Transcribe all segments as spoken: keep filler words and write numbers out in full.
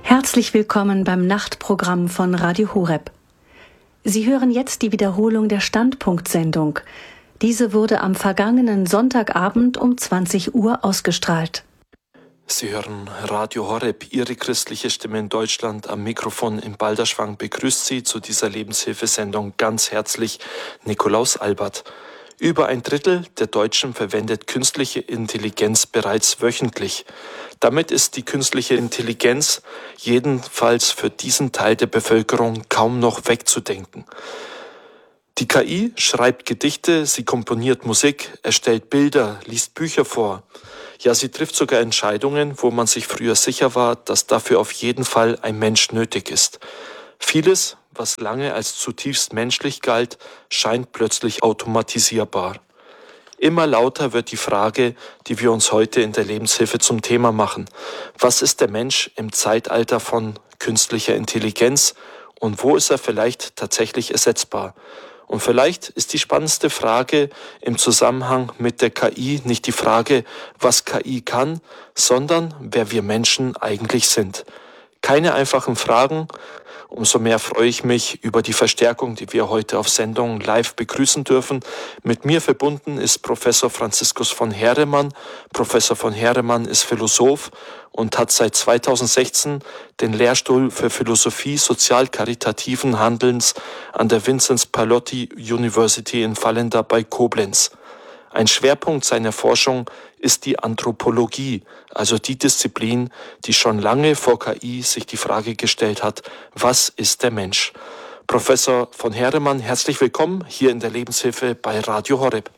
Herzlich willkommen beim Nachtprogramm von Radio Horeb. Sie hören jetzt die Wiederholung der Standpunkt-Sendung. Diese wurde am vergangenen Sonntagabend um zwanzig Uhr ausgestrahlt. Sie hören Radio Horeb, Ihre christliche Stimme in Deutschland. Am Mikrofon in Balderschwang begrüßt Sie zu dieser Lebenshilfesendung ganz herzlich Nikolaus Albert. Über ein Drittel der Deutschen verwendet künstliche Intelligenz bereits wöchentlich. Damit ist die künstliche Intelligenz jedenfalls für diesen Teil der Bevölkerung kaum noch wegzudenken. Die K I schreibt Gedichte, sie komponiert Musik, erstellt Bilder, liest Bücher vor. Ja, sie trifft sogar Entscheidungen, wo man sich früher sicher war, dass dafür auf jeden Fall ein Mensch nötig ist. Vieles, was lange als zutiefst menschlich galt, scheint plötzlich automatisierbar. Immer lauter wird die Frage, die wir uns heute in der Lebenshilfe zum Thema machen. Was ist der Mensch im Zeitalter von künstlicher Intelligenz und wo ist er vielleicht tatsächlich ersetzbar? Und vielleicht ist die spannendste Frage im Zusammenhang mit der K I nicht die Frage, was K I kann, sondern wer wir Menschen eigentlich sind. Keine einfachen Fragen. Umso mehr freue ich mich über die Verstärkung, die wir heute auf Sendung live begrüßen dürfen. Mit mir verbunden ist Professor Franziskus von Heeremann. Professor von Heeremann ist Philosoph und hat seit zweitausendsechzehn den Lehrstuhl für Philosophie sozial-karitativen Handelns an der Vinzenz Pallotti University in Vallenda bei Koblenz. Ein Schwerpunkt seiner Forschung ist die Anthropologie, also die Disziplin, die schon lange vor K I sich die Frage gestellt hat, was ist der Mensch? Professor von Heeremann, herzlich willkommen hier in der Lebenshilfe bei Radio Horeb.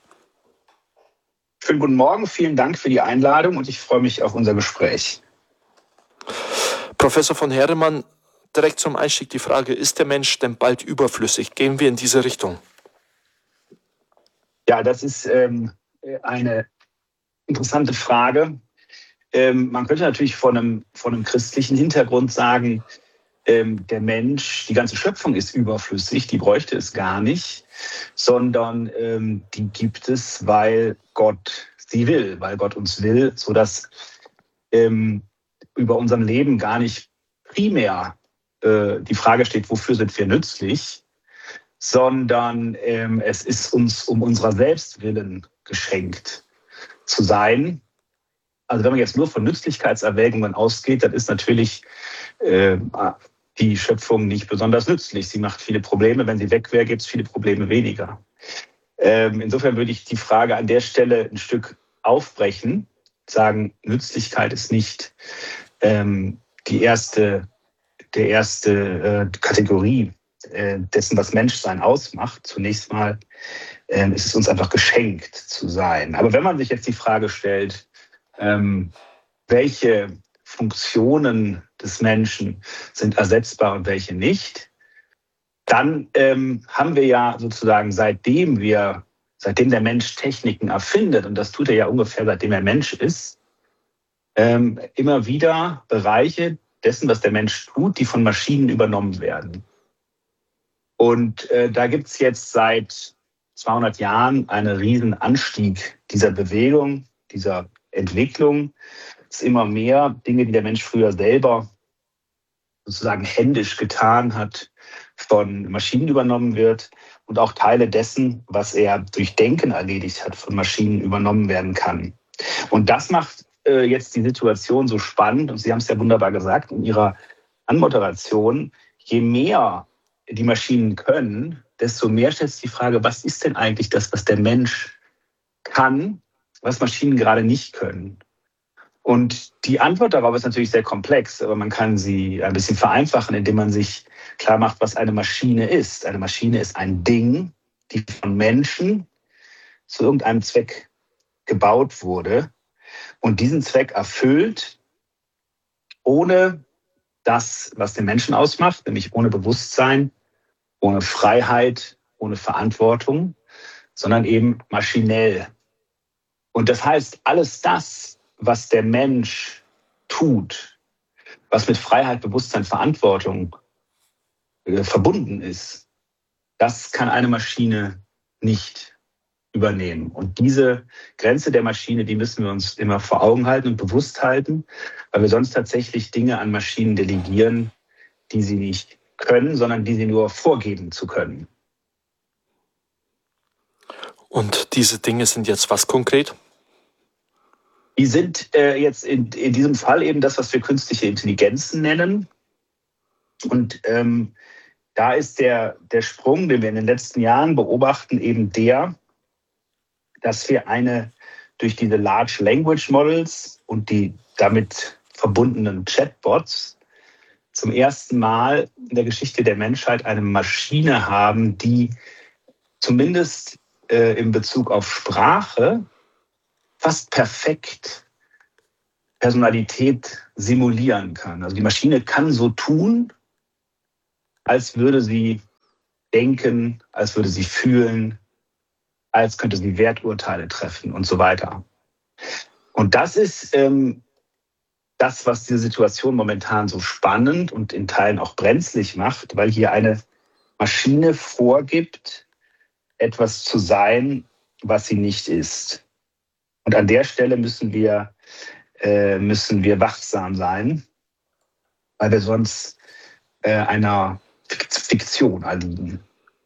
Schönen guten Morgen, vielen Dank für die Einladung und ich freue mich auf unser Gespräch. Professor von Heeremann, direkt zum Einstieg die Frage, ist der Mensch denn bald überflüssig? Gehen wir in diese Richtung? Ja, das ist ähm, eine interessante Frage. Ähm, man könnte natürlich von einem, von einem christlichen Hintergrund sagen, ähm, der Mensch, die ganze Schöpfung ist überflüssig, die bräuchte es gar nicht, sondern ähm, die gibt es, weil Gott sie will, weil Gott uns will, sodass ähm, über unserem Leben gar nicht primär äh, die Frage steht, wofür sind wir nützlich, sondern ähm, es ist uns um unserer selbst willen geschenkt zu sein. Also wenn man jetzt nur von Nützlichkeitserwägungen ausgeht, dann ist natürlich äh, die Schöpfung nicht besonders nützlich. Sie macht viele Probleme. Wenn sie weg wäre, gibt es viele Probleme weniger. Ähm, insofern würde ich die Frage an der Stelle ein Stück aufbrechen, sagen, Nützlichkeit ist nicht ähm, die erste, der erste äh, Kategorie dessen, was Menschsein ausmacht. Zunächst mal ähm, ist es uns einfach geschenkt zu sein. Aber wenn man sich jetzt die Frage stellt, ähm, welche Funktionen des Menschen sind ersetzbar und welche nicht, dann ähm, haben wir ja sozusagen seitdem wir, seitdem der Mensch Techniken erfindet, und das tut er ja ungefähr seitdem er Mensch ist, ähm, immer wieder Bereiche dessen, was der Mensch tut, die von Maschinen übernommen werden. Und äh, da gibt es jetzt seit zweihundert Jahren einen riesen Anstieg dieser Bewegung, dieser Entwicklung. Es ist immer mehr Dinge, die der Mensch früher selber sozusagen händisch getan hat, von Maschinen übernommen wird. Und auch Teile dessen, was er durch Denken erledigt hat, von Maschinen übernommen werden kann. Und das macht äh, jetzt die Situation so spannend. Und Sie haben es ja wunderbar gesagt in Ihrer Anmoderation, je mehr die Maschinen können, desto mehr stellt sich die Frage, was ist denn eigentlich das, was der Mensch kann, was Maschinen gerade nicht können? Und die Antwort darauf ist natürlich sehr komplex, aber man kann sie ein bisschen vereinfachen, indem man sich klar macht, was eine Maschine ist. Eine Maschine ist ein Ding, die von Menschen zu irgendeinem Zweck gebaut wurde und diesen Zweck erfüllt, ohne das, was den Menschen ausmacht, nämlich ohne Bewusstsein, ohne Freiheit, ohne Verantwortung, sondern eben maschinell. Und das heißt, alles das, was der Mensch tut, was mit Freiheit, Bewusstsein, Verantwortung äh, verbunden ist, das kann eine Maschine nicht übernehmen. Und diese Grenze der Maschine, die müssen wir uns immer vor Augen halten und bewusst halten, weil wir sonst tatsächlich Dinge an Maschinen delegieren, die sie nicht können, sondern die sie nur vorgeben zu können. Und diese Dinge sind jetzt was konkret? Die sind äh, jetzt in, in diesem Fall eben das, was wir künstliche Intelligenzen nennen. Und ähm, da ist der, der Sprung, den wir in den letzten Jahren beobachten, eben der, dass wir eine durch diese Large Language Models und die damit verbundenen Chatbots zum ersten Mal in der Geschichte der Menschheit eine Maschine haben, die zumindest äh, in Bezug auf Sprache fast perfekt Personalität simulieren kann. Also die Maschine kann so tun, als würde sie denken, als würde sie fühlen, als könnte sie Werturteile treffen und so weiter. Und das ist ähm, das, was diese Situation momentan so spannend und in Teilen auch brenzlig macht, weil hier eine Maschine vorgibt, etwas zu sein, was sie nicht ist. Und an der Stelle müssen wir, äh, müssen wir wachsam sein, weil wir sonst äh, einer Fiktion erliegen.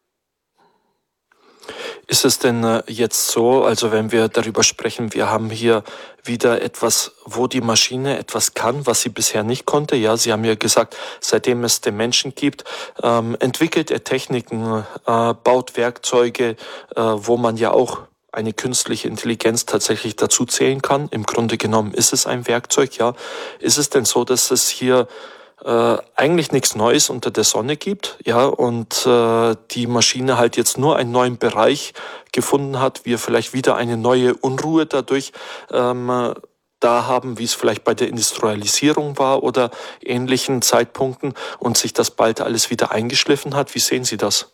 Ist es denn jetzt so, also wenn wir darüber sprechen, wir haben hier wieder etwas, wo die Maschine etwas kann, was sie bisher nicht konnte. Ja, Sie haben ja gesagt, seitdem es den Menschen gibt, ähm, entwickelt er Techniken, äh, baut Werkzeuge, äh, wo man ja auch eine künstliche Intelligenz tatsächlich dazu zählen kann. Im Grunde genommen ist es ein Werkzeug, ja. Ist es denn so, dass es hier Äh, eigentlich nichts Neues unter der Sonne gibt, ja, und äh, die Maschine halt jetzt nur einen neuen Bereich gefunden hat, wir vielleicht wieder eine neue Unruhe dadurch ähm, da haben, wie es vielleicht bei der Industrialisierung war oder ähnlichen Zeitpunkten und sich das bald alles wieder eingeschliffen hat? Wie sehen Sie das?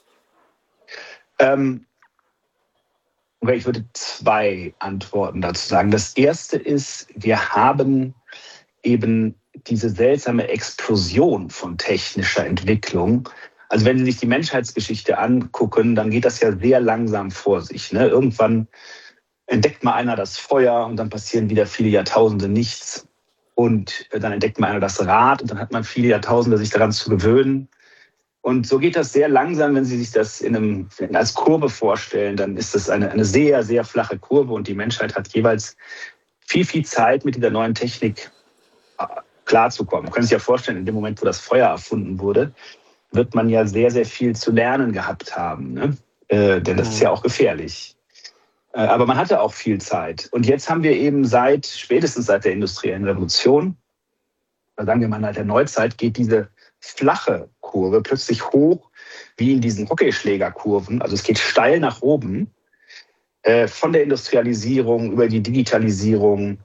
Ähm, ich würde zwei Antworten dazu sagen. Das erste ist, wir haben eben diese seltsame Explosion von technischer Entwicklung. Also wenn Sie sich die Menschheitsgeschichte angucken, dann geht das ja sehr langsam vor sich. Ne? Irgendwann entdeckt mal einer das Feuer und dann passieren wieder viele Jahrtausende nichts. Und dann entdeckt mal einer das Rad und dann hat man viele Jahrtausende, sich daran zu gewöhnen. Und so geht das sehr langsam, wenn Sie sich das in einem, als Kurve vorstellen, dann ist das eine, eine sehr, sehr flache Kurve und die Menschheit hat jeweils viel, viel Zeit mit dieser neuen Technik klarzukommen. Man kann sich ja vorstellen, in dem Moment, wo das Feuer erfunden wurde, wird man ja sehr, sehr viel zu lernen gehabt haben. Ne? Äh, denn das ist ja auch gefährlich. Äh, aber man hatte auch viel Zeit. Und jetzt haben wir eben seit, spätestens seit der industriellen Revolution, oder sagen wir mal seit der Neuzeit, geht diese flache Kurve plötzlich hoch, wie in diesen Hockeyschlägerkurven. Also es geht steil nach oben, äh, von der Industrialisierung über die Digitalisierung,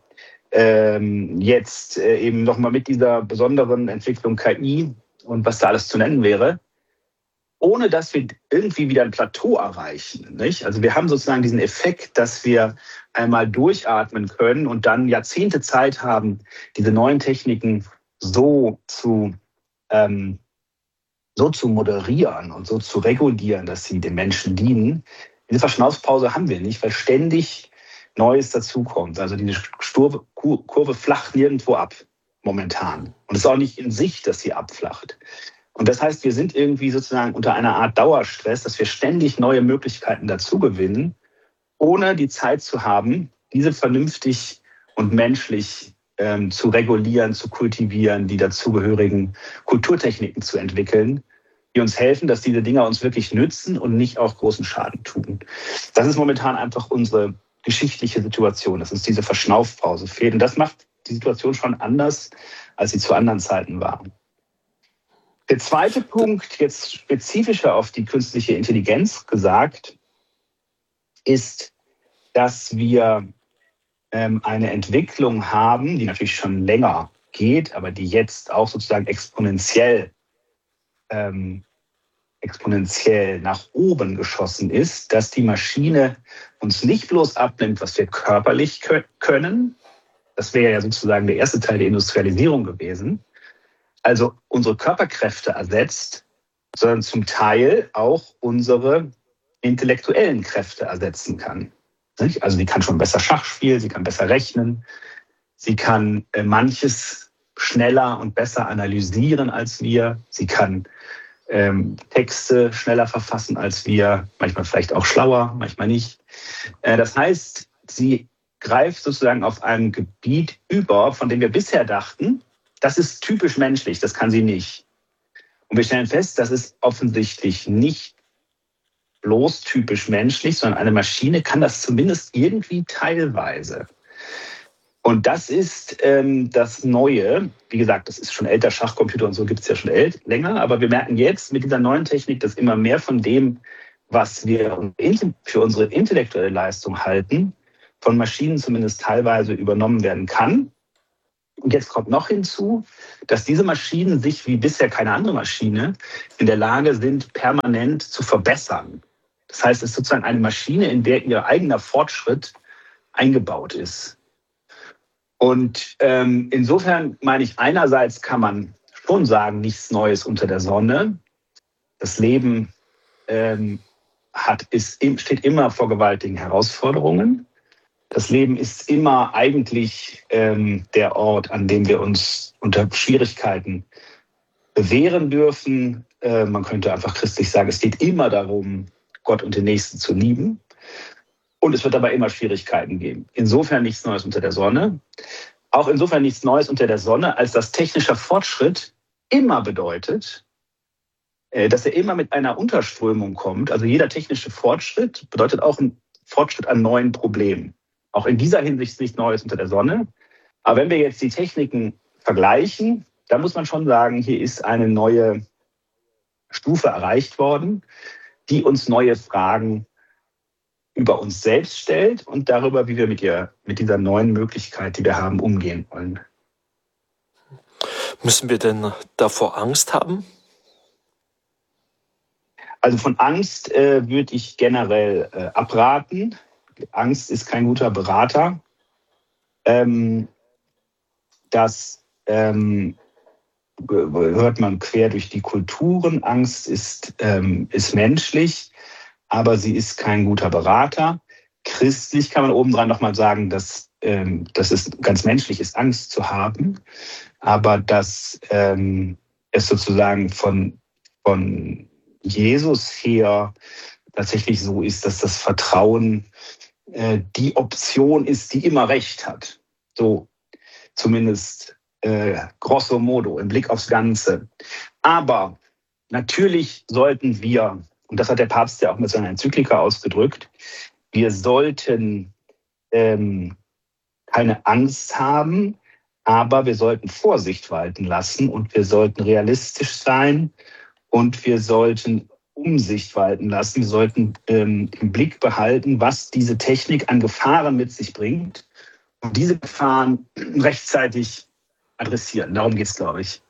Ähm, jetzt äh, eben nochmal mit dieser besonderen Entwicklung K I und was da alles zu nennen wäre, ohne dass wir irgendwie wieder ein Plateau erreichen. Nicht? Also wir haben sozusagen diesen Effekt, dass wir einmal durchatmen können und dann Jahrzehnte Zeit haben, diese neuen Techniken so zu, ähm, so zu moderieren und so zu regulieren, dass sie den Menschen dienen. Diese Verschnaufpause haben wir nicht, weil ständig Neues dazukommt. Also diese Kurve, Kurve flacht nirgendwo ab momentan. Und es ist auch nicht in Sicht, dass sie abflacht. Und das heißt, wir sind irgendwie sozusagen unter einer Art Dauerstress, dass wir ständig neue Möglichkeiten dazugewinnen, ohne die Zeit zu haben, diese vernünftig und menschlich ähm, zu regulieren, zu kultivieren, die dazugehörigen Kulturtechniken zu entwickeln, die uns helfen, dass diese Dinger uns wirklich nützen und nicht auch großen Schaden tun. Das ist momentan einfach unsere geschichtliche Situation, dass uns diese Verschnaufpause fehlt. Und das macht die Situation schon anders, als sie zu anderen Zeiten war. Der zweite Punkt, jetzt spezifischer auf die künstliche Intelligenz gesagt, ist, dass wir ähm, eine Entwicklung haben, die natürlich schon länger geht, aber die jetzt auch sozusagen exponentiell ähm, exponentiell nach oben geschossen ist, dass die Maschine uns nicht bloß abnimmt, was wir körperlich können, das wäre ja sozusagen der erste Teil der Industrialisierung gewesen, also unsere Körperkräfte ersetzt, sondern zum Teil auch unsere intellektuellen Kräfte ersetzen kann. Nicht? Also sie kann schon besser Schach spielen, sie kann besser rechnen, sie kann äh, manches schneller und besser analysieren als wir, sie kann ähm, Texte schneller verfassen als wir, manchmal vielleicht auch schlauer, manchmal nicht. Äh, das heißt, sie greift sozusagen auf einem Gebiet über, von dem wir bisher dachten, das ist typisch menschlich, das kann sie nicht. Und wir stellen fest, das ist offensichtlich nicht bloß typisch menschlich, sondern eine Maschine kann das zumindest irgendwie teilweise. Und das ist ähm, das Neue. Wie gesagt, das ist schon älter, Schachcomputer und so gibt es ja schon äl- länger. Aber wir merken jetzt mit dieser neuen Technik, dass immer mehr von dem, was wir für unsere intellektuelle Leistung halten, von Maschinen zumindest teilweise übernommen werden kann. Und jetzt kommt noch hinzu, dass diese Maschinen sich wie bisher keine andere Maschine in der Lage sind, permanent zu verbessern. Das heißt, es ist sozusagen eine Maschine, in der ihr eigener Fortschritt eingebaut ist. Und ähm, insofern meine ich, einerseits kann man schon sagen, nichts Neues unter der Sonne. Das Leben ähm, hat, ist, steht immer vor gewaltigen Herausforderungen. Das Leben ist immer eigentlich ähm, der Ort, an dem wir uns unter Schwierigkeiten bewähren dürfen. Äh, man könnte einfach christlich sagen, es geht immer darum, Gott und den Nächsten zu lieben. Und es wird dabei immer Schwierigkeiten geben. Insofern nichts Neues unter der Sonne. Auch insofern nichts Neues unter der Sonne, als dass technischer Fortschritt immer bedeutet, äh, dass er immer mit einer Unterströmung kommt. Also jeder technische Fortschritt bedeutet auch einen Fortschritt an neuen Problemen. Auch in dieser Hinsicht nichts Neues unter der Sonne. Aber wenn wir jetzt die Techniken vergleichen, dann muss man schon sagen, hier ist eine neue Stufe erreicht worden, die uns neue Fragen über uns selbst stellt und darüber, wie wir mit, ihr, mit dieser neuen Möglichkeit, die wir haben, umgehen wollen. Müssen wir denn davor Angst haben? Also von Angst äh, würde ich generell äh, abraten. Angst ist kein guter Berater. Ähm, das ähm, hört man quer durch die Kulturen. Angst ist, ähm, ist menschlich, aber sie ist kein guter Berater. Christlich kann man obendrein nochmal sagen, dass, ähm, dass es ganz menschlich ist, Angst zu haben, aber dass ähm, es sozusagen von, von Jesus her tatsächlich so ist, dass das Vertrauen äh, die Option ist, die immer recht hat. So zumindest äh, grosso modo im Blick aufs Ganze. Aber natürlich sollten wir, und das hat der Papst ja auch mit seiner Enzyklika ausgedrückt, wir sollten ähm, keine Angst haben, aber wir sollten Vorsicht walten lassen und wir sollten realistisch sein und wir sollten Umsicht walten lassen. Wir sollten ähm, im Blick behalten, was diese Technik an Gefahren mit sich bringt und diese Gefahren rechtzeitig adressieren. Darum geht es, glaube ich.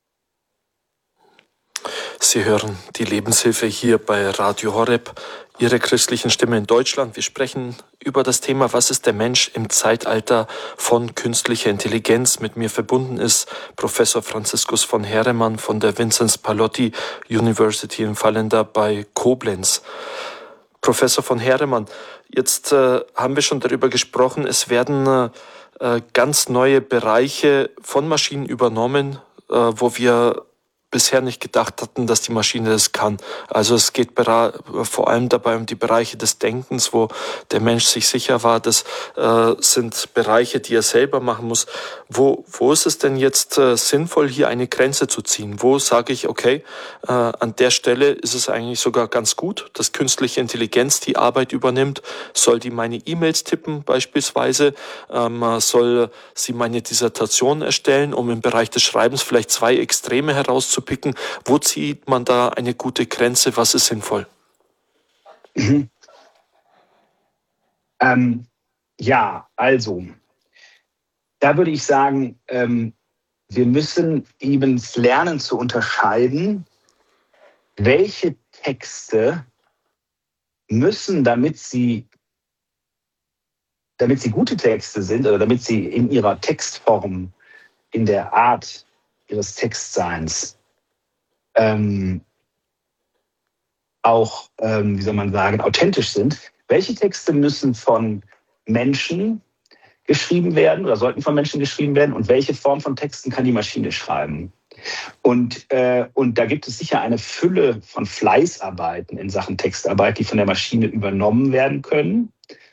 Sie hören die Lebenshilfe hier bei Radio Horeb, Ihre christlichen Stimme in Deutschland. Wir sprechen über das Thema, was ist der Mensch im Zeitalter von künstlicher Intelligenz. Mit mir verbunden ist Professor Franziskus von Heeremann von der Vinzenz Pallotti University in Vallenda bei Koblenz. Professor von Heeremann, jetzt äh, haben wir schon darüber gesprochen, es werden äh, ganz neue Bereiche von Maschinen übernommen, äh, wo wir bisher nicht gedacht hatten, dass die Maschine das kann. Also es geht vor allem dabei um die Bereiche des Denkens, wo der Mensch sich sicher war, das äh, sind Bereiche, die er selber machen muss. Wo, wo ist es denn jetzt äh, sinnvoll, hier eine Grenze zu ziehen? Wo sage ich, okay, äh, an der Stelle ist es eigentlich sogar ganz gut, dass künstliche Intelligenz die Arbeit übernimmt. Soll die meine E-Mails tippen beispielsweise? Ähm, soll sie meine Dissertation erstellen, um im Bereich des Schreibens vielleicht zwei Extreme herauszufinden? Zu picken. Wo zieht man da eine gute Grenze? Was ist sinnvoll? Mhm. Ähm, ja, also, da würde ich sagen, ähm, wir müssen eben lernen zu unterscheiden, welche Texte müssen, damit sie, damit sie gute Texte sind oder damit sie in ihrer Textform, in der Art ihres Textseins Ähm, auch, ähm, wie soll man sagen, authentisch sind. Welche Texte müssen von Menschen geschrieben werden oder sollten von Menschen geschrieben werden und welche Form von Texten kann die Maschine schreiben? Und, äh, und da gibt es sicher eine Fülle von Fleißarbeiten in Sachen Textarbeit, die von der Maschine übernommen werden können.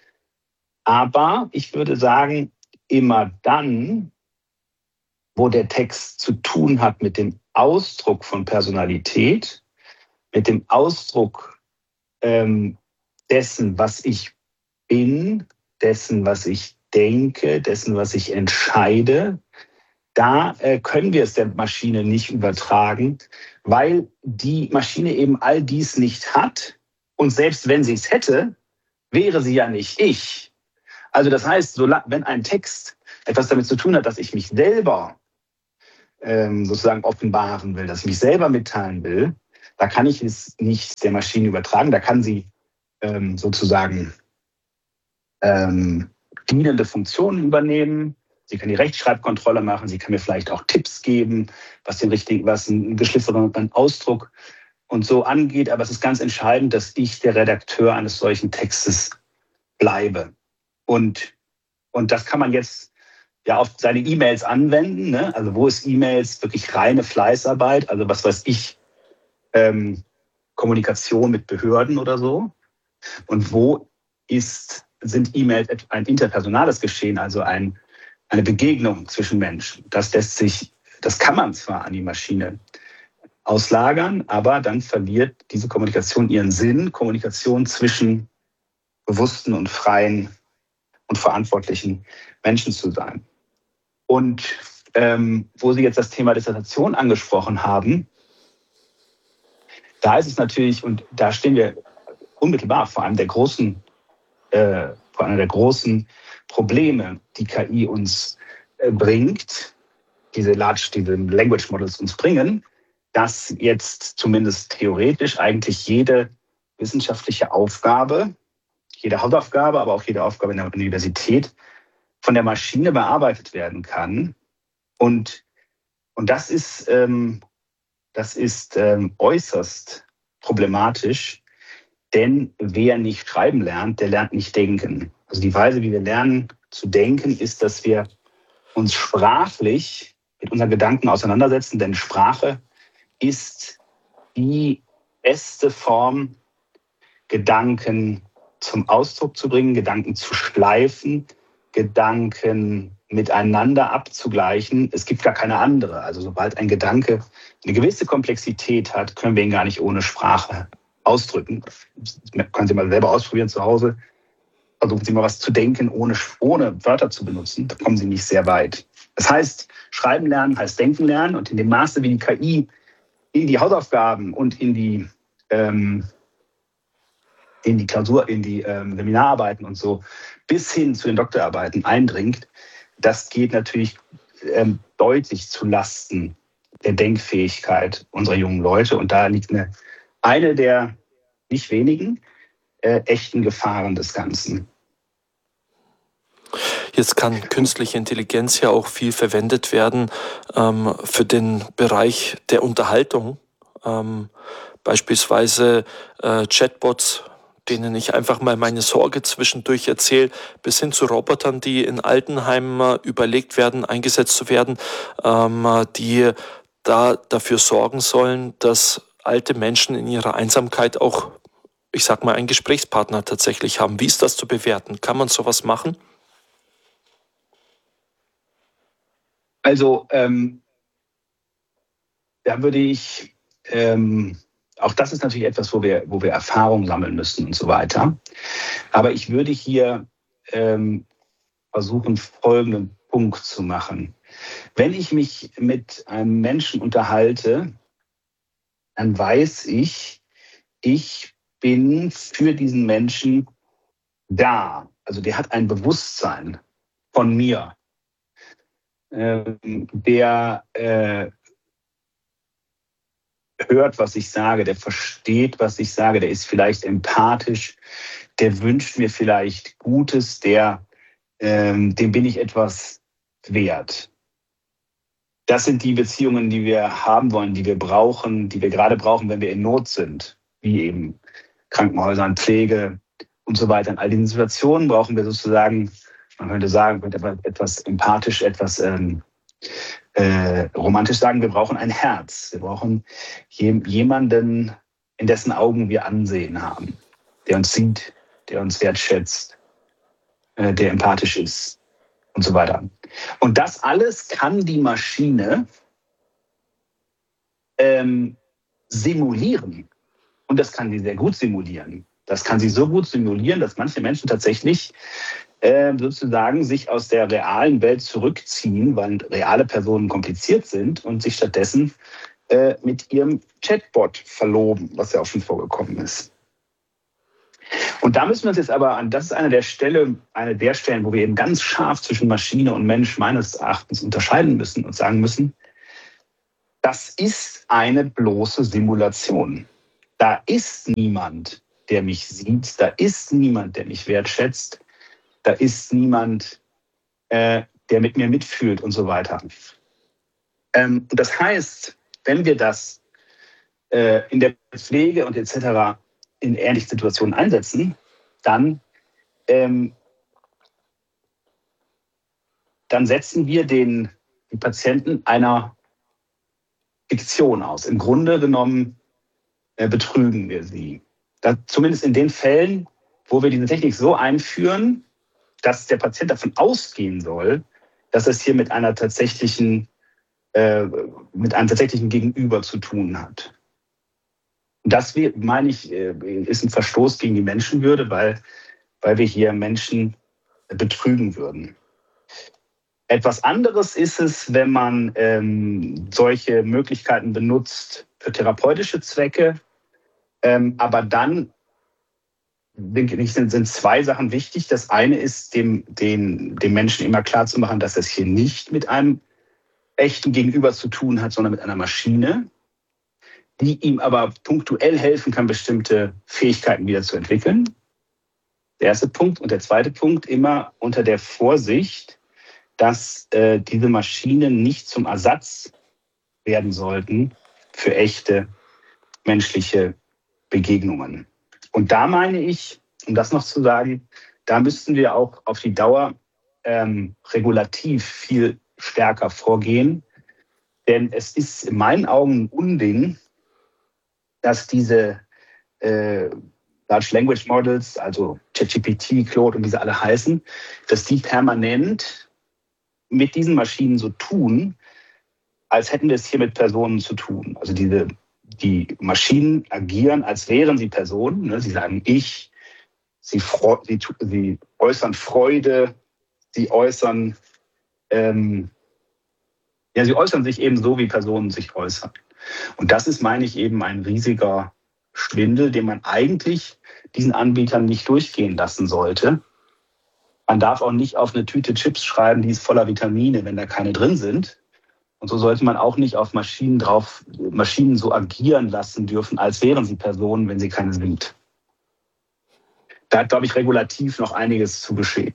Aber ich würde sagen, immer dann, wo der Text zu tun hat mit dem Ausdruck von Personalität, mit dem Ausdruck ähm, dessen, was ich bin, dessen, was ich denke, dessen, was ich entscheide, da äh, können wir es der Maschine nicht übertragen, weil die Maschine eben all dies nicht hat. Und selbst wenn sie es hätte, wäre sie ja nicht ich. Also das heißt, wenn ein Text etwas damit zu tun hat, dass ich mich selber ähm, sozusagen offenbaren will, dass ich mich selber mitteilen will, da kann ich es nicht der Maschine übertragen. Da kann sie ähm, sozusagen ähm, dienende Funktionen übernehmen. Sie kann die Rechtschreibkontrolle machen. Sie kann mir vielleicht auch Tipps geben, was den richtigen, was einen geschliffenen Ausdruck und so angeht. Aber es ist ganz entscheidend, dass ich der Redakteur eines solchen Textes bleibe. Und, und das kann man jetzt ja auf seine E-Mails anwenden. Ne? Also wo ist E-Mails wirklich reine Fleißarbeit? Also was weiß ich, ähm, Kommunikation mit Behörden oder so. Und wo ist, sind E-Mails ein interpersonales Geschehen, also ein, eine Begegnung zwischen Menschen? Das lässt sich, das kann man zwar an die Maschine auslagern, aber dann verliert diese Kommunikation ihren Sinn, Kommunikation zwischen bewussten und freien und verantwortlichen Menschen zu sein. Und ähm, wo Sie jetzt das Thema Dissertation angesprochen haben, da ist es natürlich, und da stehen wir unmittelbar vor einem der großen, äh, vor einer der großen Probleme, die K I uns äh, bringt, diese Large, diese Language Models uns bringen, dass jetzt zumindest theoretisch eigentlich jede wissenschaftliche Aufgabe, jede Hausaufgabe, aber auch jede Aufgabe in der Universität von der Maschine bearbeitet werden kann. Und, und das ist, ähm, das ist ähm, äußerst problematisch, denn wer nicht schreiben lernt, der lernt nicht denken. Also die Weise, wie wir lernen zu denken, ist, dass wir uns sprachlich mit unseren Gedanken auseinandersetzen, denn Sprache ist die beste Form, Gedanken zum Ausdruck zu bringen, Gedanken zu schleifen, Gedanken miteinander abzugleichen. Es gibt gar keine andere. Also sobald ein Gedanke eine gewisse Komplexität hat, können wir ihn gar nicht ohne Sprache ausdrücken. Das können Sie mal selber ausprobieren zu Hause. Versuchen Sie mal was zu denken, ohne, ohne Wörter zu benutzen. Da kommen Sie nicht sehr weit. Das heißt, Schreiben lernen heißt Denken lernen. Und in dem Maße, wie die K I in die Hausaufgaben und in die, ähm, in die Klausur, in die ähm, Seminararbeiten und so bis hin zu den Doktorarbeiten eindringt, das geht natürlich ähm, deutlich zu Lasten der Denkfähigkeit unserer jungen Leute. Und da liegt eine, eine der nicht wenigen äh, echten Gefahren des Ganzen. Jetzt kann künstliche Intelligenz ja auch viel verwendet werden ähm, für den Bereich der Unterhaltung. Ähm, beispielsweise äh, Chatbots, denen ich einfach mal meine Sorge zwischendurch erzähle, bis hin zu Robotern, die in Altenheimen äh, überlegt werden, eingesetzt zu werden, ähm, die da dafür sorgen sollen, dass alte Menschen in ihrer Einsamkeit auch, ich sag mal, einen Gesprächspartner tatsächlich haben. Wie ist das zu bewerten? Kann man sowas machen? Also ähm, da würde ich, ähm, auch das ist natürlich etwas, wo wir, wo wir Erfahrung sammeln müssen und so weiter. Aber ich würde hier ähm, versuchen, folgenden Punkt zu machen. Wenn ich mich mit einem Menschen unterhalte, dann weiß ich, ich bin für diesen Menschen da. Also der hat ein Bewusstsein von mir. Ähm, der äh, hört, was ich sage, der versteht, was ich sage, der ist vielleicht empathisch, der wünscht mir vielleicht Gutes, der, ähm, dem bin ich etwas wert. Das sind die Beziehungen, die wir haben wollen, die wir brauchen, die wir gerade brauchen, wenn wir in Not sind. wie eben Krankenhäusern, Pflege und so weiter. In all diesen Situationen brauchen wir sozusagen, man könnte sagen, etwas empathisch, etwas ähm, äh, romantisch sagen, wir brauchen ein Herz. Wir brauchen je, jemanden, in dessen Augen wir Ansehen haben, der uns sieht, der uns wertschätzt, äh, der empathisch ist und so weiter. Und das alles kann die Maschine ähm, simulieren. Und das kann sie sehr gut simulieren. Das kann sie so gut simulieren, dass manche Menschen tatsächlich äh, sozusagen sich aus der realen Welt zurückziehen, weil reale Personen kompliziert sind und sich stattdessen äh, mit ihrem Chatbot verloben, was ja auch schon vorgekommen ist. Und da müssen wir uns jetzt aber an, das ist eine der Stelle, eine der Stellen, wo wir eben ganz scharf zwischen Maschine und Mensch meines Erachtens unterscheiden müssen und sagen müssen, das ist eine bloße Simulation. Da ist niemand, der mich sieht, da ist niemand, der mich wertschätzt, da ist niemand, äh, der mit mir mitfühlt und so weiter. Ähm, und das heißt, wenn wir das äh, in der Pflege und et cetera in ähnlichen Situationen einsetzen, dann, ähm, dann setzen wir den, den Patienten einer Fiktion aus. Im Grunde genommen äh, betrügen wir sie. Da, zumindest in den Fällen, wo wir diese Technik so einführen, dass der Patient davon ausgehen soll, dass es hier mit einer tatsächlichen, äh, mit einem tatsächlichen Gegenüber zu tun hat. Das, meine ich, ist ein Verstoß gegen die Menschenwürde, weil, weil wir hier Menschen betrügen würden. Etwas anderes ist es, wenn man ähm, solche Möglichkeiten benutzt für therapeutische Zwecke. Ähm, aber dann denke ich, sind, sind zwei Sachen wichtig. Das eine ist, dem, den, dem Menschen immer klarzumachen, dass es hier nicht mit einem echten Gegenüber zu tun hat, sondern mit einer Maschine, die ihm aber punktuell helfen kann, bestimmte Fähigkeiten wieder zu entwickeln. Der erste Punkt. Und der zweite Punkt, immer unter der Vorsicht, dass äh, diese Maschinen nicht zum Ersatz werden sollten für echte menschliche Begegnungen. Und da meine ich, um das noch zu sagen, da müssten wir auch auf die Dauer ähm, regulativ viel stärker vorgehen. Denn es ist in meinen Augen ein Unding, dass diese äh, Large Language Models, also ChatGPT, Claude und wie sie alle heißen, dass die permanent mit diesen Maschinen so tun, als hätten wir es hier mit Personen zu tun. Also diese, die Maschinen agieren, als wären sie Personen. Ne? Sie sagen ich, sie, sie, sie äußern Freude, sie äußern, ähm, ja, sie äußern sich eben so, wie Personen sich äußern. Und das ist, meine ich, eben ein riesiger Schwindel, den man eigentlich diesen Anbietern nicht durchgehen lassen sollte. Man darf auch nicht auf eine Tüte Chips schreiben, die ist voller Vitamine, wenn da keine drin sind. Und so sollte man auch nicht auf Maschinen drauf, Maschinen so agieren lassen dürfen, als wären sie Personen, wenn sie keine sind. Da hat, glaube ich, regulativ noch einiges zu geschehen.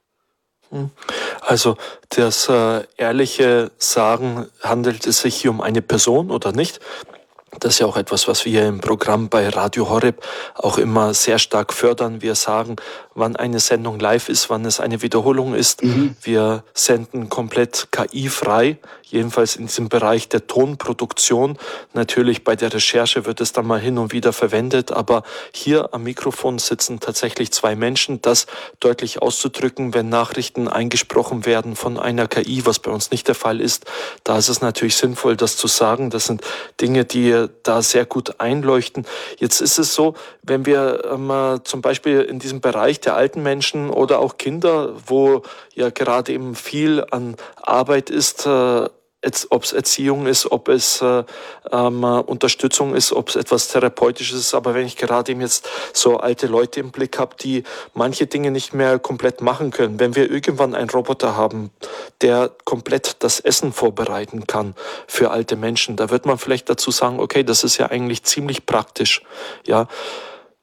Also das äh, ehrliche Sagen, handelt es sich hier um eine Person oder nicht? Das ist ja auch etwas, was wir im Programm bei Radio Horeb auch immer sehr stark fördern. Wir sagen, wann eine Sendung live ist, wann es eine Wiederholung ist. Mhm. Wir senden komplett K I-frei, jedenfalls in diesem Bereich der Tonproduktion. Natürlich bei der Recherche wird es dann mal hin und wieder verwendet, aber hier am Mikrofon sitzen tatsächlich zwei Menschen. Das deutlich auszudrücken, wenn Nachrichten eingesprochen werden von einer K I, was bei uns nicht der Fall ist, da ist es natürlich sinnvoll, das zu sagen. Das sind Dinge, die da sehr gut einleuchten. Jetzt ist es so, wenn wir ähm, zum Beispiel in diesem Bereich der alten Menschen oder auch Kinder, wo ja gerade eben viel an Arbeit ist, äh, ob es Erziehung ist, ob es äh, ähm, Unterstützung ist, ob es etwas Therapeutisches ist. Aber wenn ich gerade eben jetzt so alte Leute im Blick habe, die manche Dinge nicht mehr komplett machen können, wenn wir irgendwann einen Roboter haben, der komplett das Essen vorbereiten kann für alte Menschen, da wird man vielleicht dazu sagen, okay, das ist ja eigentlich ziemlich praktisch, ja.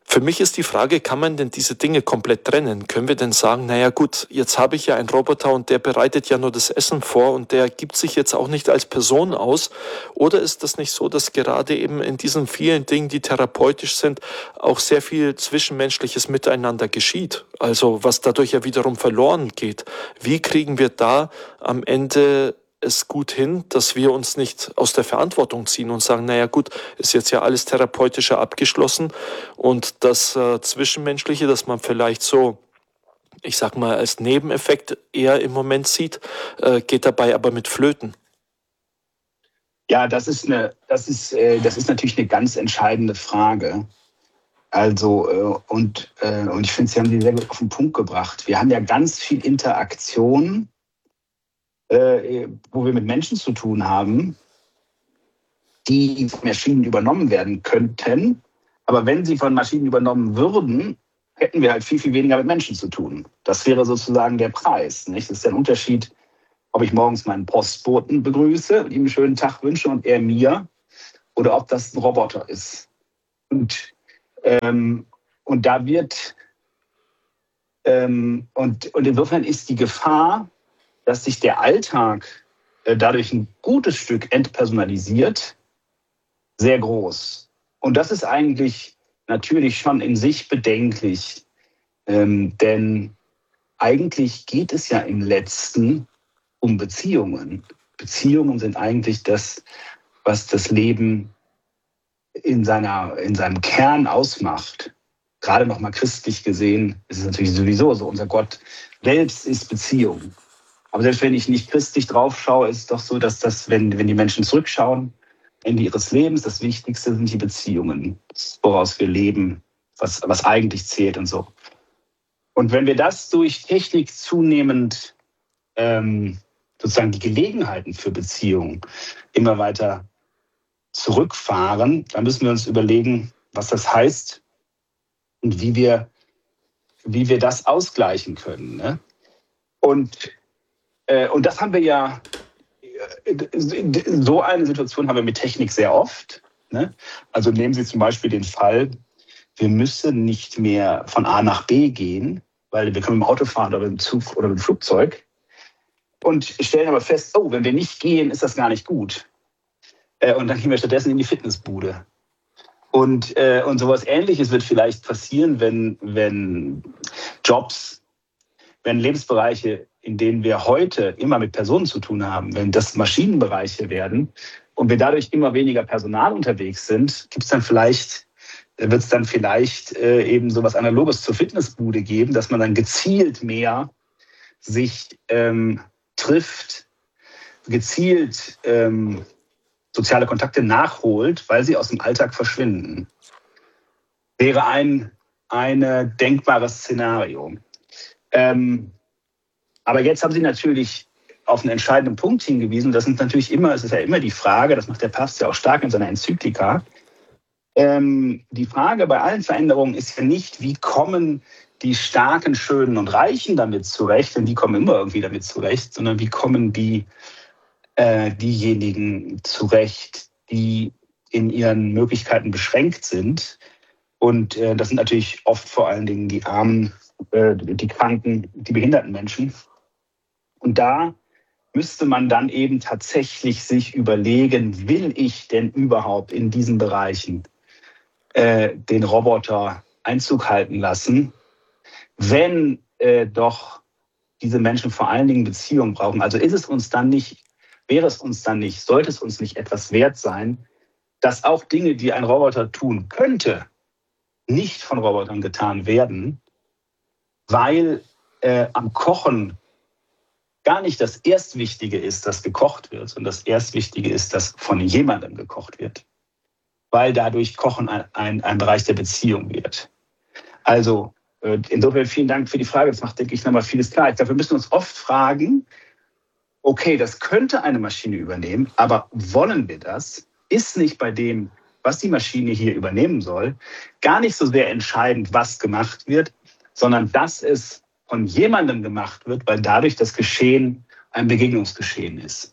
Für mich ist die Frage, kann man denn diese Dinge komplett trennen? Können wir denn sagen, naja gut, jetzt habe ich ja einen Roboter und der bereitet ja nur das Essen vor und der gibt sich jetzt auch nicht als Person aus? Oder ist das nicht so, dass gerade eben in diesen vielen Dingen, die therapeutisch sind, auch sehr viel zwischenmenschliches Miteinander geschieht? Also was dadurch ja wiederum verloren geht. Wie kriegen wir da am Ende es gut hin, dass wir uns nicht aus der Verantwortung ziehen und sagen, naja gut, ist jetzt ja alles therapeutischer abgeschlossen und das äh, Zwischenmenschliche, das man vielleicht so, ich sag mal, als Nebeneffekt eher im Moment sieht, äh, geht dabei aber mit flöten. Ja, das ist eine, das ist, äh, das ist natürlich eine ganz entscheidende Frage. Also, äh, und, äh, und ich finde, Sie haben die sehr gut auf den Punkt gebracht. Wir haben ja ganz viel Interaktion, Äh, wo wir mit Menschen zu tun haben, die von Maschinen übernommen werden könnten. Aber wenn sie von Maschinen übernommen würden, hätten wir halt viel, viel weniger mit Menschen zu tun. Das wäre sozusagen der Preis. Nicht? Das ist der Unterschied, ob ich morgens meinen Postboten begrüße und ihm einen schönen Tag wünsche und er mir, oder ob das ein Roboter ist. Und, ähm, und da wird, ähm, und, und insofern ist die Gefahr, dass sich der Alltag äh, dadurch ein gutes Stück entpersonalisiert, sehr groß. Und das ist eigentlich natürlich schon in sich bedenklich. Ähm, denn eigentlich geht es ja im Letzten um Beziehungen. Beziehungen sind eigentlich das, was das Leben in, seiner, in seinem Kern ausmacht. Gerade nochmal christlich gesehen ist es natürlich sowieso so. Unser Gott selbst ist Beziehung. Aber selbst wenn ich nicht christlich drauf schaue, ist es doch so, dass das, wenn, wenn die Menschen zurückschauen, Ende ihres Lebens, das Wichtigste sind die Beziehungen, woraus wir leben, was, was eigentlich zählt und so. Und wenn wir das durch Technik zunehmend ähm, sozusagen die Gelegenheiten für Beziehungen immer weiter zurückfahren, dann müssen wir uns überlegen, was das heißt und wie wir, wie wir das ausgleichen können. Ne? Und Und das haben wir ja, so eine Situation haben wir mit Technik sehr oft. Ne? Also nehmen Sie zum Beispiel den Fall, wir müssen nicht mehr von A nach B gehen, weil wir können mit dem Auto fahren oder mit dem Zug oder mit dem Flugzeug. Und stellen aber fest, oh, wenn wir nicht gehen, ist das gar nicht gut. Und dann gehen wir stattdessen in die Fitnessbude. Und, und sowas Ähnliches wird vielleicht passieren, wenn, wenn Jobs, wenn Lebensbereiche, in denen wir heute immer mit Personen zu tun haben, wenn das Maschinenbereiche werden und wir dadurch immer weniger Personal unterwegs sind, gibt's dann vielleicht, wird es dann vielleicht äh, eben so was Analoges zur Fitnessbude geben, dass man dann gezielt mehr sich ähm, trifft, gezielt ähm, soziale Kontakte nachholt, weil sie aus dem Alltag verschwinden. Wäre ein, ein denkbares Szenario. Ähm, Aber jetzt haben Sie natürlich auf einen entscheidenden Punkt hingewiesen. Das ist natürlich immer, es ist ja immer die Frage, das macht der Papst ja auch stark in seiner Enzyklika. Ähm, die Frage bei allen Veränderungen ist ja nicht, wie kommen die Starken, Schönen und Reichen damit zurecht, denn die kommen immer irgendwie damit zurecht, sondern wie kommen die, äh, diejenigen zurecht, die in ihren Möglichkeiten beschränkt sind. Und äh, das sind natürlich oft vor allen Dingen die Armen, äh, die Kranken, die behinderten Menschen. Und da müsste man dann eben tatsächlich sich überlegen, will ich denn überhaupt in diesen Bereichen äh, den Roboter Einzug halten lassen, wenn äh, doch diese Menschen vor allen Dingen Beziehungen brauchen. Also ist es uns dann nicht, wäre es uns dann nicht, sollte es uns nicht etwas wert sein, dass auch Dinge, die ein Roboter tun könnte, nicht von Robotern getan werden, weil äh, am Kochen gar nicht das Erstwichtige ist, dass gekocht wird, sondern das Erstwichtige ist, dass von jemandem gekocht wird, weil dadurch Kochen ein, ein, ein Bereich der Beziehung wird. Also äh, insofern vielen Dank für die Frage. Das macht, denke ich, nochmal vieles klar. Ich glaube, wir müssen uns oft fragen, okay, das könnte eine Maschine übernehmen, aber wollen wir das? Ist nicht bei dem, was die Maschine hier übernehmen soll, gar nicht so sehr entscheidend, was gemacht wird, sondern dass es von jemandem gemacht wird, weil dadurch das Geschehen ein Begegnungsgeschehen ist.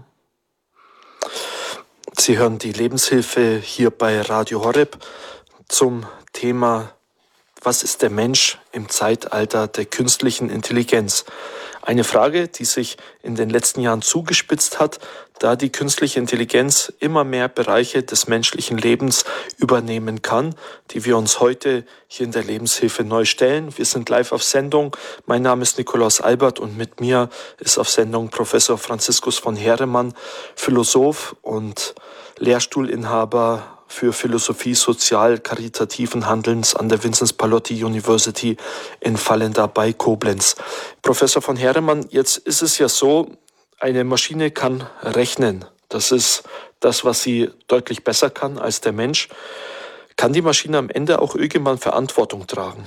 Sie hören die Lebenshilfe hier bei Radio Horeb. zum Thema: Was ist der Mensch im Zeitalter der künstlichen Intelligenz? Eine Frage, die sich in den letzten Jahren zugespitzt hat, da die künstliche Intelligenz immer mehr Bereiche des menschlichen Lebens übernehmen kann, die wir uns heute hier in der Lebenshilfe neu stellen. Wir sind live auf Sendung. Mein Name ist Nikolaus Albert und mit mir ist auf Sendung Professor Franziskus von Heeremann, Philosoph und Lehrstuhlinhaber für Philosophie sozial-karitativen Handelns an der Vinzenz Pallotti University in Vallendar bei Koblenz. Professor von Heeremann, jetzt ist es ja so, eine Maschine kann rechnen. Das ist das, was sie deutlich besser kann als der Mensch. Kann die Maschine am Ende auch irgendwann Verantwortung tragen?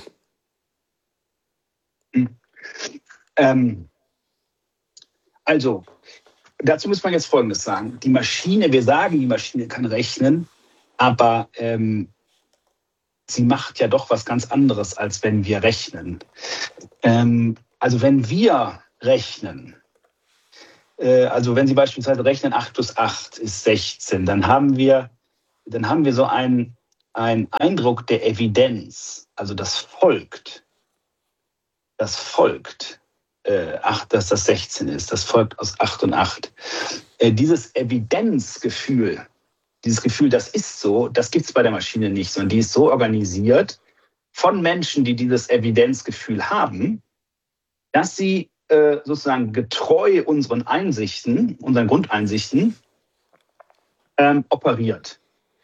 Ähm, also, dazu muss man jetzt Folgendes sagen. Die Maschine, wir sagen, die Maschine kann rechnen, aber ähm, sie macht ja doch was ganz anderes, als wenn wir rechnen. Ähm, also wenn wir rechnen, äh, also wenn Sie beispielsweise rechnen, acht plus acht ist sechzehn, dann haben wir, dann haben wir so einen, einen Eindruck der Evidenz. Also das folgt, das folgt, äh, acht, dass das sechzehn ist, das folgt aus acht und acht. Äh, dieses Evidenzgefühl, Dieses Gefühl, das ist so, das gibt es bei der Maschine nicht, sondern die ist so organisiert von Menschen, die dieses Evidenzgefühl haben, dass sie äh, sozusagen getreu unseren Einsichten, unseren Grundeinsichten ähm, operiert.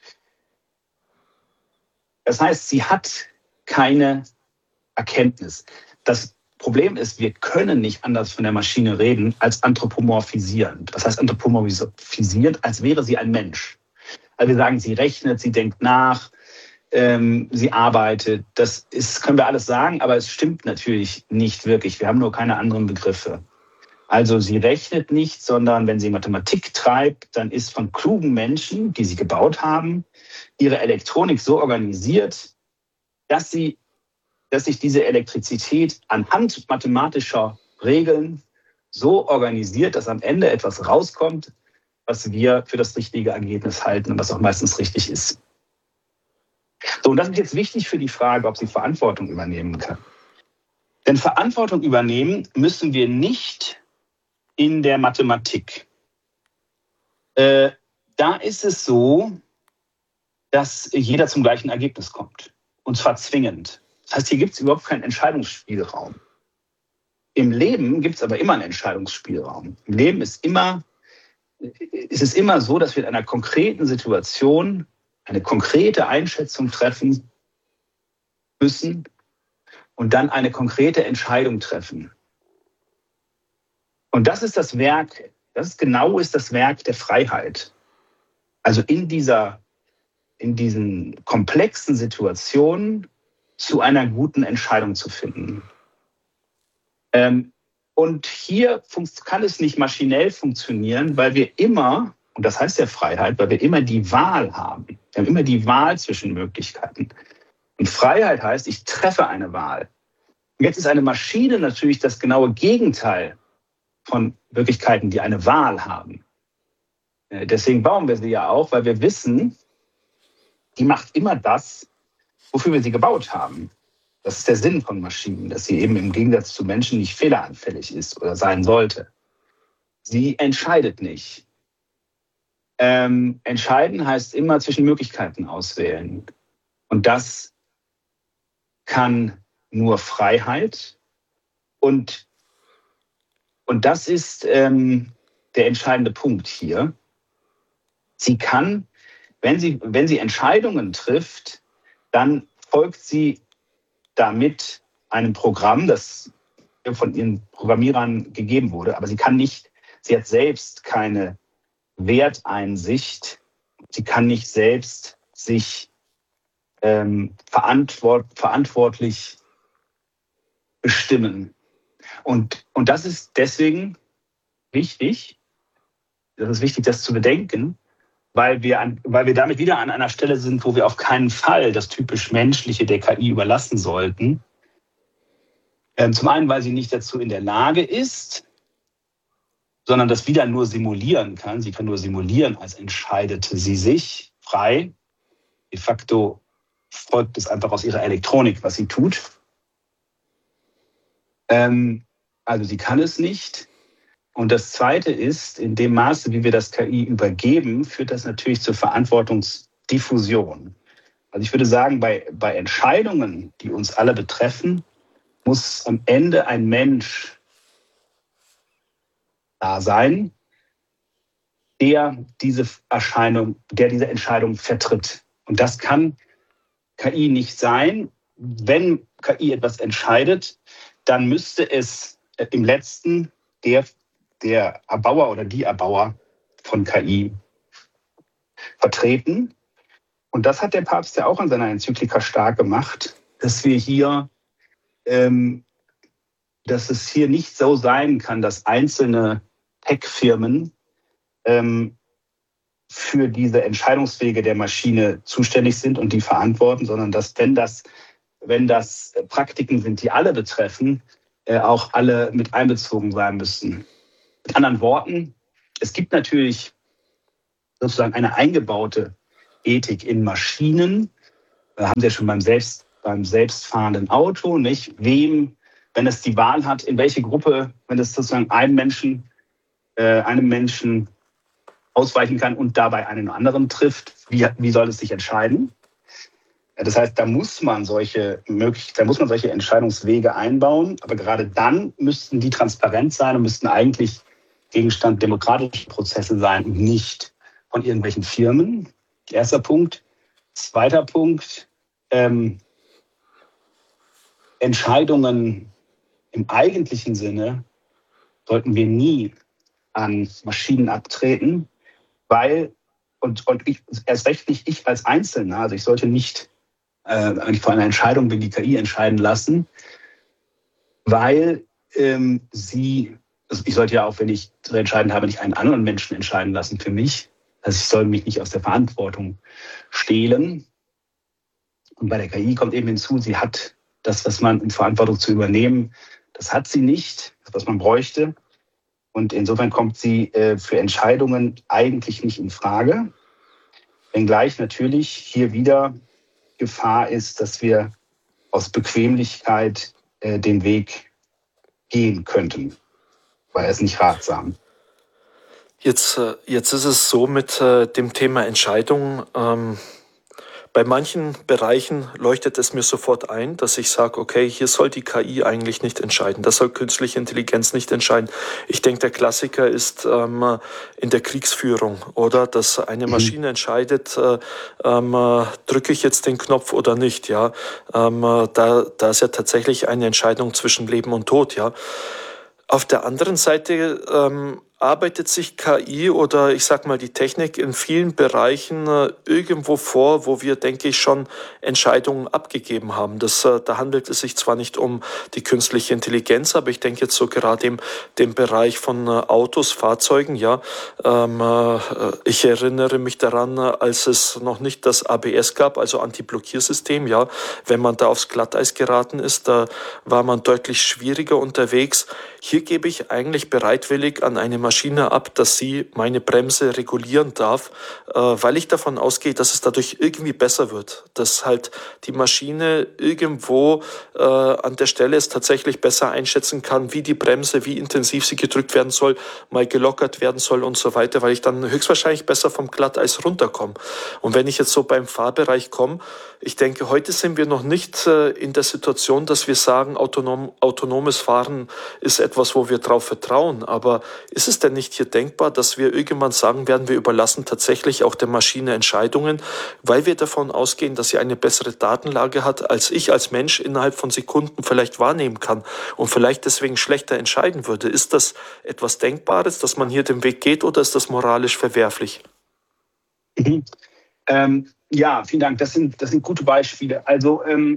Das heißt, sie hat keine Erkenntnis. Das Problem ist, wir können nicht anders von der Maschine reden als anthropomorphisierend. Was heißt anthropomorphisierend? Als wäre sie ein Mensch. Also wir sagen, sie rechnet, sie denkt nach, ähm, sie arbeitet. Das ist, können wir alles sagen, aber es stimmt natürlich nicht wirklich. Wir haben nur keine anderen Begriffe. Also sie rechnet nicht, sondern wenn sie Mathematik treibt, dann ist von klugen Menschen, die sie gebaut haben, ihre Elektronik so organisiert, dass, sie, dass sich diese Elektrizität anhand mathematischer Regeln so organisiert, dass am Ende etwas rauskommt, was wir für das richtige Ergebnis halten und was auch meistens richtig ist. So, und das ist jetzt wichtig für die Frage, ob sie Verantwortung übernehmen kann. Denn Verantwortung übernehmen müssen wir nicht in der Mathematik. Äh, da ist es so, dass jeder zum gleichen Ergebnis kommt. Und zwar zwingend. Das heißt, hier gibt es überhaupt keinen Entscheidungsspielraum. Im Leben gibt es aber immer einen Entscheidungsspielraum. Im Leben ist immer Es ist immer so, dass wir in einer konkreten Situation eine konkrete Einschätzung treffen müssen und dann eine konkrete Entscheidung treffen. Und das ist das Werk, das ist genau ist das Werk der Freiheit. Also in dieser, in diesen komplexen Situationen zu einer guten Entscheidung zu finden. Ähm, Und hier kann es nicht maschinell funktionieren, weil wir immer, und das heißt ja Freiheit, weil wir immer die Wahl haben. Wir haben immer die Wahl zwischen Möglichkeiten. Und Freiheit heißt, ich treffe eine Wahl. Und jetzt ist eine Maschine natürlich das genaue Gegenteil von Möglichkeiten, die eine Wahl haben. Deswegen bauen wir sie ja auch, weil wir wissen, die macht immer das, wofür wir sie gebaut haben. Das ist der Sinn von Maschinen, dass sie eben im Gegensatz zu Menschen nicht fehleranfällig ist oder sein sollte. Sie entscheidet nicht. Ähm, entscheiden heißt immer zwischen Möglichkeiten auswählen. Und das kann nur Freiheit. Und, und das ist ähm, der entscheidende Punkt hier. Sie kann, wenn sie, wenn sie Entscheidungen trifft, dann folgt sie damit einem Programm, das von ihren Programmierern gegeben wurde. Aber sie kann nicht, sie hat selbst keine Werteinsicht. Sie kann nicht selbst sich ähm, verantwort, verantwortlich bestimmen. Und, und das ist deswegen wichtig, das ist wichtig, das zu bedenken, weil wir, an, weil wir damit wieder an einer Stelle sind, wo wir auf keinen Fall das typisch Menschliche der K I überlassen sollten. Ähm, zum einen, weil sie nicht dazu in der Lage ist, sondern das wieder nur simulieren kann. Sie kann nur simulieren, als entscheidete sie sich frei. De facto folgt es einfach aus ihrer Elektronik, was sie tut. Ähm, also sie kann es nicht. Und das Zweite ist, in dem Maße, wie wir das K I übergeben, führt das natürlich zur Verantwortungsdiffusion. Also ich würde sagen, bei, bei Entscheidungen, die uns alle betreffen, muss am Ende ein Mensch da sein, der diese Erscheinung, der diese Entscheidung vertritt. Und das kann K I nicht sein. Wenn K I etwas entscheidet, dann müsste es im letzten der, der Erbauer oder die Erbauer von K I vertreten. Und das hat der Papst ja auch in seiner Enzyklika stark gemacht, dass wir hier, ähm, dass es hier nicht so sein kann, dass einzelne Tech-Firmen ähm, für diese Entscheidungswege der Maschine zuständig sind und die verantworten, sondern dass, wenn das, wenn das Praktiken sind, die alle betreffen, äh, auch alle mit einbezogen sein müssen. Mit anderen Worten, es gibt natürlich sozusagen eine eingebaute Ethik in Maschinen. Wir haben Sie ja schon beim, selbst, beim selbstfahrenden Auto, nicht? Wem, wenn es die Wahl hat, in welche Gruppe, wenn es sozusagen einem Menschen, äh, einem Menschen ausweichen kann und dabei einen anderen trifft, wie, wie soll es sich entscheiden? Das heißt, da muss man solche möglich, da muss man solche Entscheidungswege einbauen, aber gerade dann müssten die transparent sein und müssten eigentlich Gegenstand demokratischer Prozesse sein und nicht von irgendwelchen Firmen. Erster Punkt. Zweiter Punkt. Ähm, Entscheidungen im eigentlichen Sinne sollten wir nie an Maschinen abtreten, weil, und, und ich, erst recht nicht ich als Einzelner, also ich sollte nicht äh, eigentlich vor einer Entscheidung gegen die K I entscheiden lassen, weil ähm, sie, also ich sollte ja auch, wenn ich zu entscheiden habe, nicht einen anderen Menschen entscheiden lassen für mich. Also ich soll mich nicht aus der Verantwortung stehlen. Und bei der K I kommt eben hinzu, sie hat das, was man in Verantwortung zu übernehmen, das hat sie nicht, das, was man bräuchte. Und insofern kommt sie äh, für Entscheidungen eigentlich nicht in Frage. Wenngleich natürlich hier wieder Gefahr ist, dass wir aus Bequemlichkeit äh, den Weg gehen könnten. War es nicht ratsam. Jetzt, jetzt ist es so mit äh, dem Thema Entscheidungen. Ähm, bei manchen Bereichen leuchtet es mir sofort ein, dass ich sage, okay, hier soll die K I eigentlich nicht entscheiden. Das soll künstliche Intelligenz nicht entscheiden. Ich denke, der Klassiker ist ähm, in der Kriegsführung, oder? Dass eine Maschine entscheidet, äh, ähm, drücke ich jetzt den Knopf oder nicht, ja? Ähm, da, da ist ja tatsächlich eine Entscheidung zwischen Leben und Tod, ja? Auf der anderen Seite ähm, arbeitet sich K I oder ich sag mal die Technik in vielen Bereichen äh, irgendwo vor, wo wir, denke ich, schon Entscheidungen abgegeben haben. Das, äh, da handelt es sich zwar nicht um die künstliche Intelligenz, aber ich denke jetzt so gerade im dem Bereich von äh, Autos, Fahrzeugen, ja. Ähm, äh, ich erinnere mich daran, äh, als es noch nicht das A B S gab, also Anti-Blockiersystem, ja. Wenn man da aufs Glatteis geraten ist, da war man deutlich schwieriger unterwegs. Hier gebe ich eigentlich bereitwillig an eine Maschine ab, dass sie meine Bremse regulieren darf, äh, weil ich davon ausgehe, dass es dadurch irgendwie besser wird. Dass halt die Maschine irgendwo äh, an der Stelle es tatsächlich besser einschätzen kann, wie die Bremse, wie intensiv sie gedrückt werden soll, mal gelockert werden soll und so weiter, weil ich dann höchstwahrscheinlich besser vom Glatteis runterkomme. Und wenn ich jetzt so beim Fahrbereich komme, ich denke, heute sind wir noch nicht äh, in der Situation, dass wir sagen, autonom, autonomes Fahren ist etwas, wo wir drauf vertrauen. Aber ist es denn nicht hier denkbar, dass wir irgendwann sagen werden, wir überlassen tatsächlich auch der Maschine Entscheidungen, weil wir davon ausgehen, dass sie eine bessere Datenlage hat, als ich als Mensch innerhalb von Sekunden vielleicht wahrnehmen kann und vielleicht deswegen schlechter entscheiden würde? Ist das etwas Denkbares, dass man hier den Weg geht, oder ist das moralisch verwerflich? Mhm. Ähm, ja, vielen Dank. Das sind, das sind gute Beispiele. Also ähm,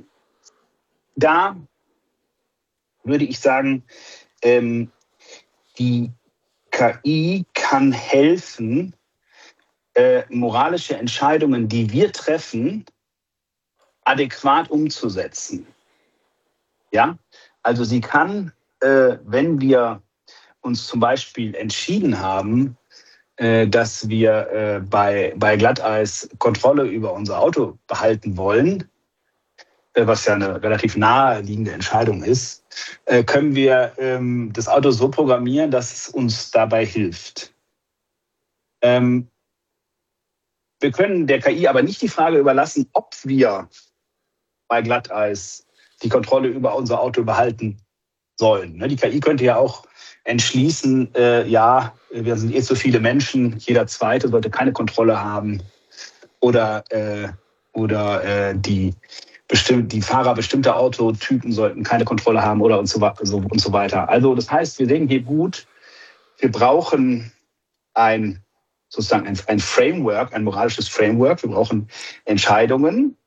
da würde ich sagen, ähm, die K I kann helfen, äh, moralische Entscheidungen, die wir treffen, adäquat umzusetzen. Ja, also sie kann, äh, wenn wir uns zum Beispiel entschieden haben, äh, dass wir äh, bei, bei Glatteis Kontrolle über unser Auto behalten wollen, was ja eine relativ naheliegende Entscheidung ist, können wir das Auto so programmieren, dass es uns dabei hilft. Wir können der K I aber nicht die Frage überlassen, ob wir bei Glatteis die Kontrolle über unser Auto behalten sollen. Die K I könnte ja auch entschließen, ja, wir sind eh zu viele Menschen, jeder Zweite sollte keine Kontrolle haben oder, oder die Bestimmt, die Fahrer bestimmter Autotypen sollten keine Kontrolle haben oder und so, so, und so weiter. Also das heißt, wir sehen hier gut, wir brauchen ein, sozusagen ein, ein Framework, ein moralisches Framework. Wir brauchen Entscheidungen,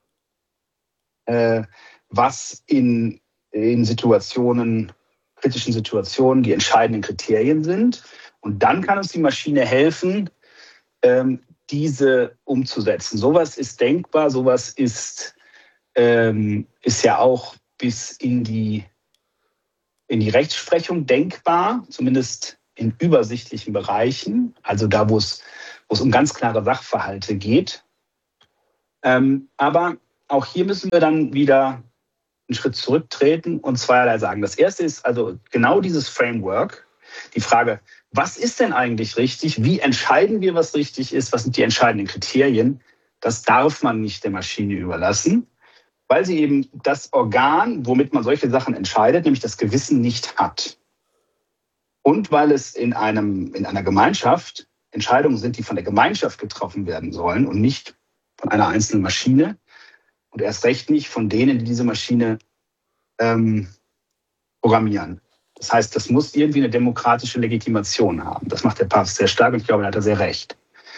äh, was in, in Situationen, kritischen Situationen die entscheidenden Kriterien sind. Und dann kann uns die Maschine helfen, ähm, diese umzusetzen. Sowas ist denkbar, sowas ist Ähm, ist ja auch bis in die, in die Rechtsprechung denkbar, zumindest in übersichtlichen Bereichen, also da, wo es, wo es um ganz klare Sachverhalte geht. Ähm, aber auch hier müssen wir dann wieder einen Schritt zurücktreten und zweierlei sagen. Das erste ist also genau dieses Framework, die Frage, was ist denn eigentlich richtig? Wie entscheiden wir, was richtig ist? Was sind die entscheidenden Kriterien? Das darf man nicht der Maschine überlassen, weil sie eben das Organ, womit man solche Sachen entscheidet, nämlich das Gewissen, nicht hat. Und weil es in, einem, in einer Gemeinschaft Entscheidungen sind, die von der Gemeinschaft getroffen werden sollen und nicht von einer einzelnen Maschine und erst recht nicht von denen, die diese Maschine ähm, programmieren. Das heißt, das muss irgendwie eine demokratische Legitimation haben. Das macht der Papst sehr stark und ich glaube, da hat er sehr recht.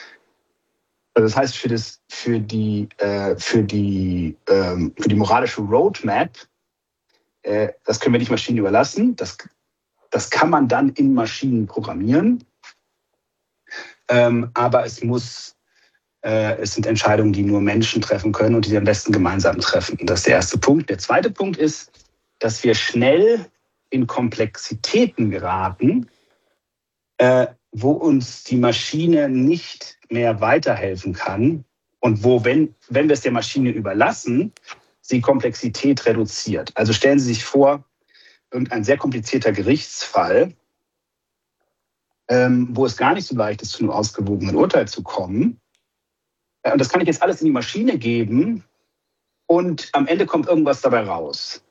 Also das heißt, für, das, für, die, äh, für, die, ähm, für die moralische Roadmap, äh, das können wir nicht Maschinen überlassen. Das, das kann man dann in Maschinen programmieren. Ähm, aber es muss, äh, es sind Entscheidungen, die nur Menschen treffen können und die sie am besten gemeinsam treffen. Das ist der erste Punkt. Der zweite Punkt ist, dass wir schnell in Komplexitäten geraten, äh, wo uns die Maschine nicht mehr weiterhelfen kann und wo, wenn, wenn wir es der Maschine überlassen, sie Komplexität reduziert. Also stellen Sie sich vor, irgendein sehr komplizierter Gerichtsfall, ähm, wo es gar nicht so leicht ist, zu einem ausgewogenen Urteil zu kommen. Und das kann ich jetzt alles in die Maschine geben und am Ende kommt irgendwas dabei raus.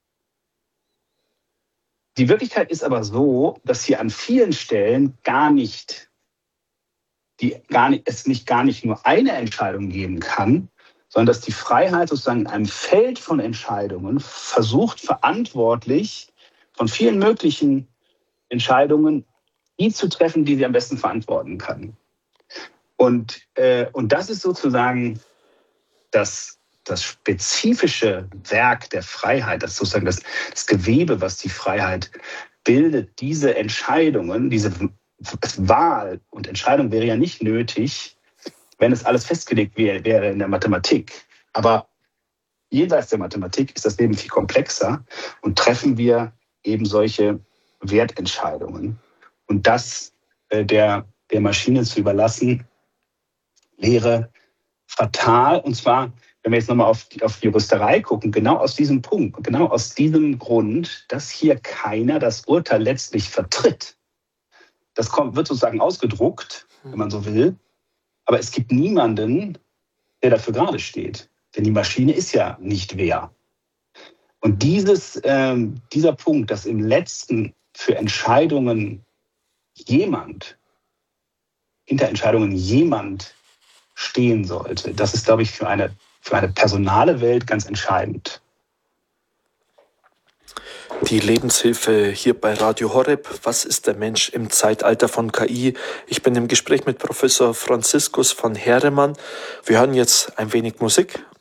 Die Wirklichkeit ist aber so, dass hier an vielen Stellen gar nicht, die gar nicht, es nicht gar nicht nur eine Entscheidung geben kann, sondern dass die Freiheit sozusagen in einem Feld von Entscheidungen versucht, verantwortlich von vielen möglichen Entscheidungen die zu treffen, die sie am besten verantworten kann. Und, äh, und das ist sozusagen das, das spezifische Werk der Freiheit, das sozusagen das, das Gewebe, was die Freiheit bildet, diese Entscheidungen, diese Wahl und Entscheidung wäre ja nicht nötig, wenn es alles festgelegt wäre, wäre in der Mathematik. Aber jenseits der Mathematik ist das Leben viel komplexer und treffen wir eben solche Wertentscheidungen. Und das äh, der, der Maschine zu überlassen, wäre fatal. Und zwar, wenn wir jetzt nochmal auf die, auf die Juristerei gucken, genau aus diesem Punkt, genau aus diesem Grund, dass hier keiner das Urteil letztlich vertritt. Das kommt, wird sozusagen ausgedruckt, wenn man so will. Aber es gibt niemanden, der dafür gerade steht. Denn die Maschine ist ja nicht wer. Und dieses, ähm, dieser Punkt, dass im Letzten für Entscheidungen jemand, hinter Entscheidungen jemand stehen sollte, das ist, glaube ich, für eine, für eine personale Welt ganz entscheidend. Die Lebenshilfe hier bei Radio Horeb. Was ist der Mensch im Zeitalter von K I? Ich bin im Gespräch mit Professor Franziskus von Heeremann. Wir hören jetzt ein wenig Musik